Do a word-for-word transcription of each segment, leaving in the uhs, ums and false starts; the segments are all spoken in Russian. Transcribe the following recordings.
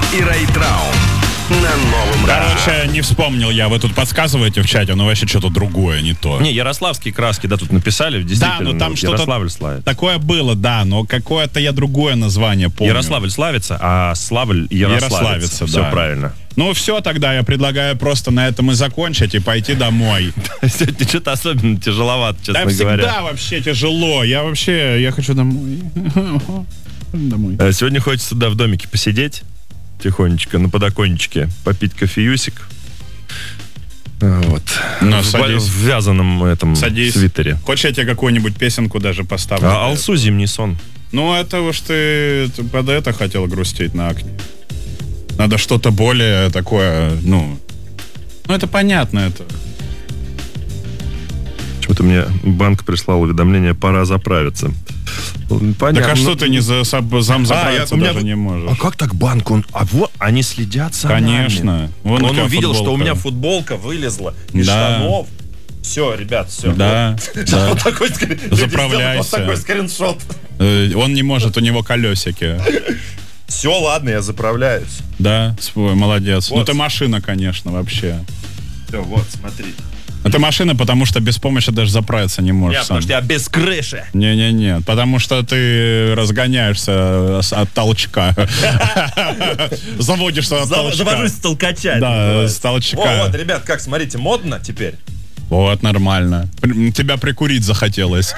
и Райtraum на новом радио. Короче, не вспомнил я. Вы тут подсказываете в чате, но вообще что-то другое, не то. Не, ярославские краски, да, тут написали, действительно. Да, но там что-то Ярославль славится. Такое было, да, но какое-то я другое название помню. Ярославль славится, а Славль Ярославец. Ярославица, Все да. правильно. Ну все, тогда я предлагаю просто на этом и закончить, и пойти домой. Сегодня что-то особенно тяжеловато, честно Да говоря. всегда вообще тяжело. Я вообще, я хочу домой. Домой. А Сегодня хочется, да, в домике посидеть тихонечко, на подоконничке, попить кофеюсик. А, Вот. Ну, в, садись. в вязаном этом Садись. свитере. Хочешь, я тебе какую-нибудь песенку даже поставлю? А Алсу «Зимний сон». Ну, это уж ты, ты под это хотел грустить на окне. Надо что-то более такое, ну... Ну, это понятно, это... Почему-то мне банк прислал уведомление, пора заправиться. Понятно. Так а что Ну, ты не за, зам заправиться а, я, даже меня... не можешь? А как так банк? Он... А вот они следят за Конечно. нами. Вон у Он тебя увидел, что у футболка. меня футболка вылезла из Да. штанов. Все, ребят, все. Да, да. Вот такой, скрин- Заправляйся. вот такой скриншот. Э, Он не может, у него колесики. Все, ладно, я заправляюсь. Да, свой, молодец. Вот. Ну, ты машина, конечно, вообще. Все, вот, смотрите. Это машина, потому что без помощи даже заправиться не можешь Я, сам. потому что я без крыши. Не-не-не, потому что ты разгоняешься с- от толчка. Заводишься от толчка. Завожусь с толкача. это Да, называется. с толчка. О, вот, ребят, как, смотрите, модно теперь. Вот, нормально. П- Тебя прикурить захотелось.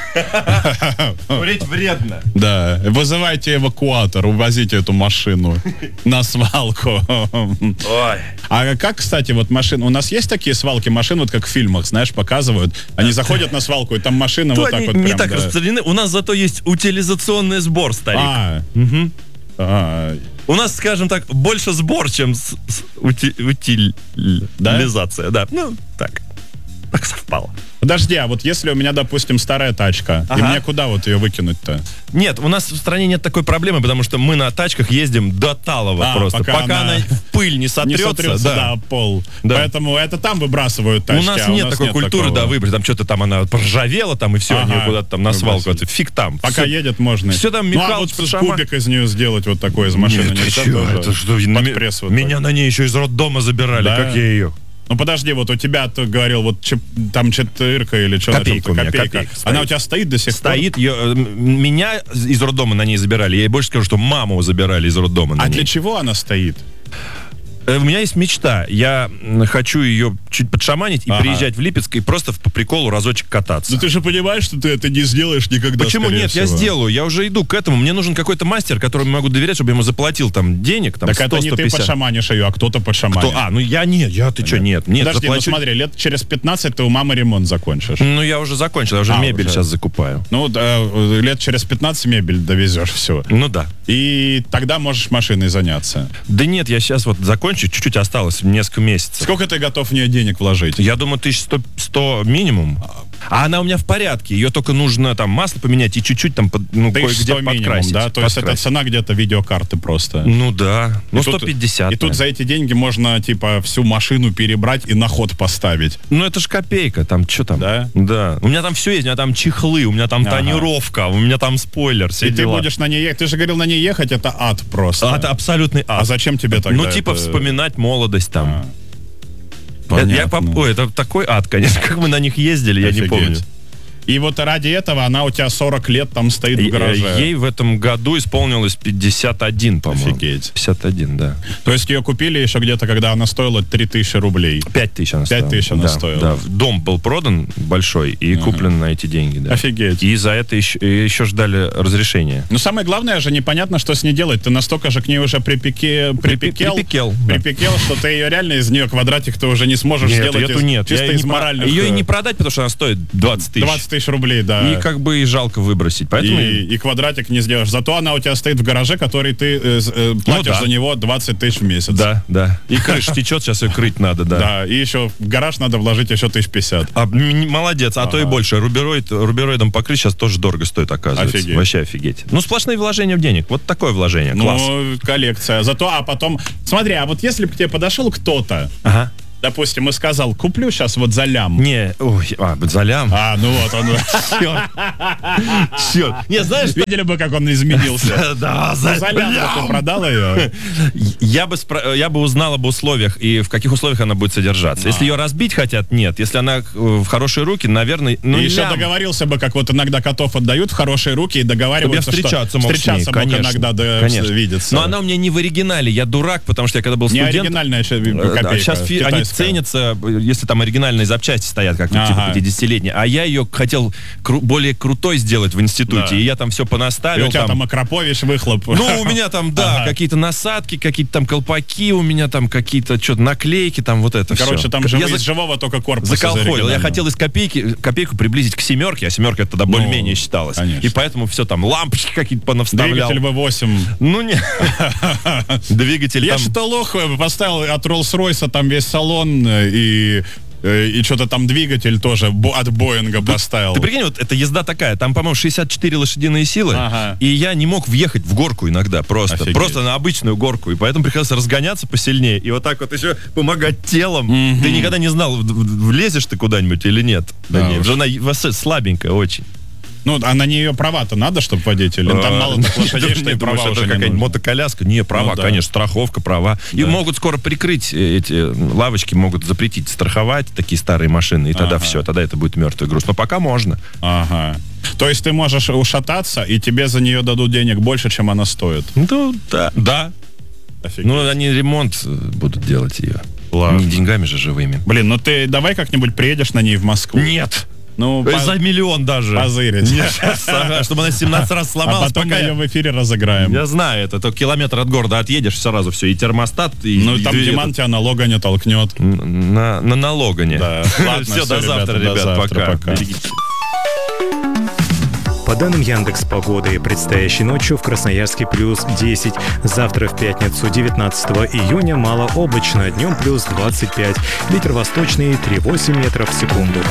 Курить вредно. Да, вызывайте эвакуатор, увозите эту машину на свалку. Ой. А как, кстати, вот машины... У нас есть такие свалки машин, вот как в фильмах, знаешь, показывают. Они заходят на свалку, и там машина То вот так они вот не прям, так да. распространены. У нас зато есть утилизационный сбор, старик. А, Мгм. а, У нас, скажем так, больше сбор, чем с- с- ути- утилизация. Да? Ну, так. Так совпало. подожди, а вот если у меня, допустим, старая тачка, и Ага. мне куда вот ее выкинуть-то? Нет, у нас в стране нет такой проблемы, потому что мы на тачках ездим до талого А, просто. пока Пока, она она в пыль не Не сотрется. сотрется, да. да, пол. Да. Поэтому это там выбрасывают тачки, У нас а нет такой культуры, такого. да, выбрать. Там что-то там она поржавела, там, и все, Ага, они её куда-то там на свалку. выбросили. Это фиг там. Пока Всё. едет, можно. Всё там Ну, а Михалыч вот под шама- кубик из нее сделать вот такой из машины. Нет, ты нельзя чё, тоже? это что, Под на ми- пресс вот меня так. на ней еще из роддома забирали. Да? Как я ее? Ну подожди, вот у тебя ты говорил, вот чеп- там четырка или что Копейка у меня, копейка. копейка стоит. Она у тебя стоит до сих пор? Стоит, её, э, м- меня из роддома на ней забирали. Я ей больше скажу, что маму забирали из роддома на А ней. для чего она стоит? Э, У меня есть мечта. Я м, хочу ее чуть подшаманить и Ага. приезжать в Липецк и просто в- по приколу разочек кататься. Ну ты же понимаешь, что ты это не сделаешь никогда. Почему скорее нет? Я всего. сделаю. Я уже иду к этому. Мне нужен какой-то мастер, которому я могу доверять, чтобы я ему заплатил там денег, там Так это не сто ты пятьдесят. подшаманишь ее, а кто-то подшаманит. Кто? А, ну я нет, я ты что, нет, нет, Подожди, заплачу. ну смотри, лет через пятнадцать ты у мамы ремонт закончишь. Ну я уже закончил, я уже А, мебель уже. сейчас закупаю. Ну, да, лет через пятнадцать мебель довезешь все. Ну да. И тогда можешь машиной заняться. Да нет, я сейчас вот закончу, чуть-чуть осталось, несколько месяцев. Сколько ты готов в нее денег вложить? Я думаю, тысяч сто, сто минимум. А она у меня в порядке. Ее только нужно там масло поменять и чуть-чуть там под, ну, Тысяч кое-где сто минимум, подкрасить. да? То есть это подкрасить. цена где-то видеокарты просто. Ну да. Ну И тут- сто пятьдесят. И тут за эти деньги можно, типа, всю машину перебрать и на ход поставить. Ну это ж копейка, там что там? Да? Да. У меня там все есть, у меня там чехлы, у меня там Ага. тонировка, у меня там спойлер, все И ты дела. будешь на ней ехать. Ты же говорил, на ней ехать это ад просто. А, это абсолютный ад. А зачем тебе тогда Ну типа это? вспоминать молодость там. А, Я- я понятно. поп- Ой, это такой ад, конечно, как мы на них ездили, я не Офигеть. помню. И вот ради этого она у тебя сорок лет там стоит в Е- гараже. Ей в этом году исполнилось пятьдесят один, по-моему. Офигеть. пятьдесят один, да. То есть ее купили еще где-то, когда она стоила три тысячи рублей. пять тысяч она Пять стоила. тысяч она да, стоила. Да. Дом был продан большой и куплен на эти деньги, да. Офигеть. И за это еще, еще ждали разрешения. Но самое главное же, непонятно, что с ней делать. Ты настолько же к ней уже припеке, припекел, припекел, да. припекел, что ты ее реально из нее квадратик ты уже не сможешь Нет, сделать эту из- нет. чисто Я из не про- моральных... Ее и э, не продать, потому что она стоит двадцать тысяч. двадцать тысяч рублей, да. И как бы и жалко выбросить. Поэтому И, и квадратик не сделаешь. Зато она у тебя стоит в гараже, который ты э, с- э, платишь да. за него двадцать тысяч в месяц. Да, да. И крыша течет, сейчас ее крыть надо, да. Да, и еще в гараж надо вложить еще тысяч пятьдесят. А, м, молодец, а то и Ага. больше. Рубероид, рубероидом покрыть сейчас тоже дорого стоит, оказывается. Офигеть. Вообще офигеть. Ну, сплошные вложения в денег. Вот такое вложение. Класс. Ну, коллекция. Зато, а потом... Смотри, а вот если бы к тебе подошел кто-то, Ага. допустим, и сказал, куплю сейчас вот за лям. Не, ой, а, за лям. А, ну вот он. Черт. Черт. Не, знаешь, видели бы, как он изменился. Да, за лям ты продал ее. Я бы, спро... я бы узнал об условиях и в каких условиях она будет содержаться. Если ее разбить хотят, нет. Если она в хорошие руки, наверное... Ну, и еще лям. договорился бы, как вот иногда котов отдают в хорошие руки и договариваются, чтобы я встречаться что мог встречаться с ней, мог конечно, иногда да, конечно. видеться. Но она у меня не в оригинале. Я дурак, потому что я когда был не студент... оригинальная копейка, а сейчас фи... они ценятся, если там оригинальные запчасти стоят, как ага. типа пятидесятилетние. А я ее хотел кру... более крутой сделать в институте. Да. И я там все понаставил. И у тебя там, там Акрапович выхлоп. Ну, у меня там, да, ага. какие-то насадки, какие-то там колпаки, у меня там какие-то что-то наклейки, там вот это Короче, все. там я из за... живого только корпуса. Заколхоил. Я хотел из копейки, копейку приблизить к семерке, а семерка это тогда ну, более-менее считалось. Конечно. И поэтому все там, лампочки какие-то понавставлял. Двигатель вэ восемь. Ну, не. Двигатель Я там... что-то лох поставил от Роллс-Ройса там весь салон и... И что-то там двигатель тоже от Боинга поставил. Ты прикинь, вот эта езда такая, там, по-моему, шестьдесят четыре лошадиные силы, ага. и я не мог въехать в горку иногда просто. Офигеть. Просто на обычную горку. И поэтому приходилось разгоняться посильнее. И вот так вот еще помогать телом. Mm-hmm. Ты никогда не знал, влезешь ты куда-нибудь или нет. Да, да нет. Жена слабенькая очень. Ну, а на нее права-то надо, чтобы водить? Или там мало так лошадей, что и права уже не нужно? Какая-нибудь мотоколяска? Не, права, конечно, страховка, права. И могут скоро прикрыть эти лавочки, могут запретить страховать такие старые машины, и тогда все, тогда это будет мертвый груз. Но пока можно. Ага. То есть ты можешь ушататься, и тебе за нее дадут денег больше, чем она стоит? Ну, да. Да. Ну, они ремонт будут делать ее. Ладно. Не деньгами же живыми. Блин, ну ты давай как-нибудь приедешь на ней в Москву? Нет. Ну, за по... миллион даже. Позырить. Чтобы она семнадцать раз сломалась. А потом мы ее в эфире разыграем. Я знаю, это только километр от города отъедешь, сразу все, и термостат, и... Ну, там Диман тебя на Логане толкнет. На, на, на Логане. Да. Ладно, все, до завтра, ребят, пока. По данным Яндекс.Погоды, предстоящей ночью в Красноярске плюс десять. Завтра в пятницу, девятнадцатого июня, малооблачно, днем плюс двадцать пять. Ветер восточный три целых восемь десятых метров в секунду.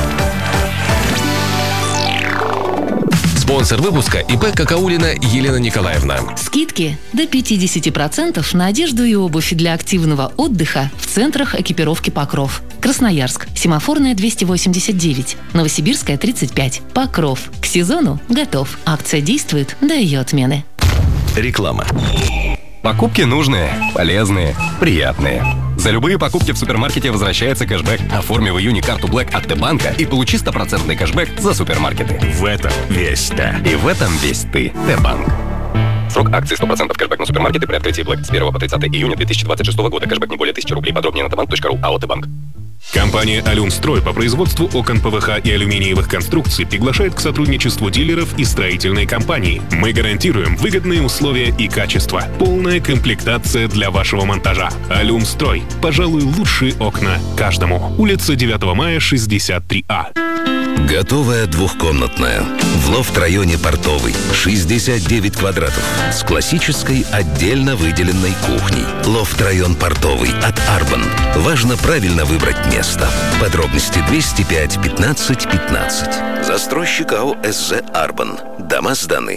Спонсор выпуска ИП Какаулина Елена Николаевна. Скидки до пятьдесят процентов на одежду и обувь для активного отдыха в центрах экипировки Покров. Красноярск. Семафорная двести восемьдесят девять. Новосибирская тридцать пять. Покров. К сезону готов. Акция действует до ее отмены. Реклама. Покупки нужные, полезные, приятные. За любые покупки в супермаркете возвращается кэшбэк. Оформи в июне карту Black от Т-банка и получи стопроцентный кэшбэк за супермаркеты. В этом весь ты. И в этом весь ты. Т-банк. Срок акции сто процентов кэшбэк на супермаркеты при открытии Black с первого по тридцатое июня две тысячи двадцать шестого года. Кэшбэк не более тысячи рублей. Подробнее на тэ банк точка ру. АО «Т-банк». Компания «Алюмстрой» по производству окон ПВХ и алюминиевых конструкций приглашает к сотрудничеству дилеров и строительной компании. Мы гарантируем выгодные условия и качество. Полная комплектация для вашего монтажа. «Алюмстрой». Пожалуй, лучшие окна каждому. Улица девятого мая, шестьдесят три А. Готовая двухкомнатная. В лофт-районе Портовый. шестьдесят девять квадратов. С классической отдельно выделенной кухней. Лофт-район Портовый от Арбан. Важно правильно выбрать место. Подробности двести пять пятнадцать пятнадцать. Застройщик АО СЗ Арбан. Дома сданы.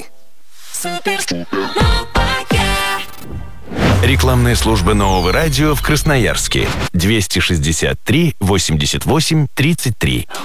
Рекламная служба нового радио в Красноярске. двести шестьдесят три восемьдесят восемь тридцать три.